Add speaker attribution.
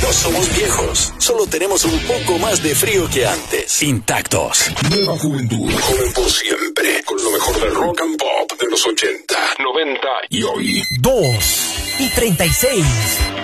Speaker 1: No somos viejos, solo tenemos un poco más de frío que antes. Intactos.
Speaker 2: Nueva juventud, joven por siempre, con lo mejor del rock and pop de los 80, 90 y hoy.
Speaker 3: 2:36.